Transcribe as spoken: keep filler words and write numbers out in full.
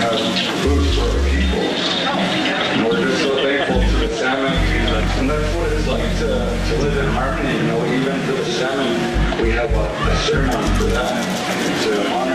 have food for our people. And we're just so thankful to the salmon. And that's what it's like to, to live in harmony. You know, even to the salmon, we have a, a ceremony for that to honor